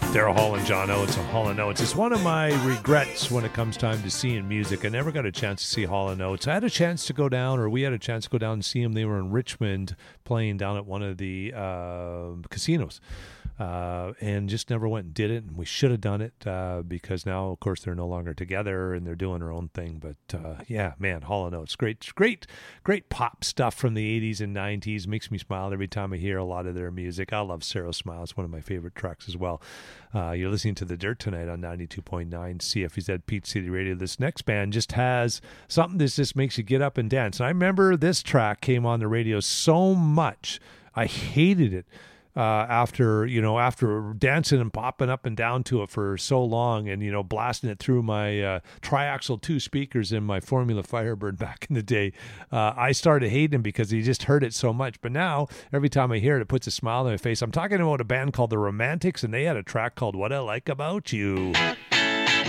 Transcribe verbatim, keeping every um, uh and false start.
Daryl Hall and John Oates on Hall and Oates. It's one of my regrets when it comes time to seeing music. I never got a chance to see Hall and Oates. I had a chance to go down, or we had a chance to go down and see them. They were in Richmond playing down at one of the uh, casinos. Uh, and just never went and did it. And we should have done it uh, because now, of course, they're no longer together and they're doing their own thing. But uh, yeah, man, Hall and Oates, great, great, great pop stuff from the eighties and nineties. Makes me smile every time I hear a lot of their music. I love Sarah Smile. It's one of my favorite tracks as well. Uh, you're listening to The Dirt tonight on ninety-two point nine C F E Z Peach City Radio. This next band just has something that just makes you get up and dance. And I remember this track came on the radio so much. I hated it. Uh, after, you know, after dancing and popping up and down to it for so long and, you know, blasting it through my uh, triaxle two speakers in my Formula Firebird back in the day, uh, I started hating him because he just heard it so much. But now, every time I hear it, it puts a smile on my face. I'm talking about a band called The Romantics, and they had a track called What I Like About You.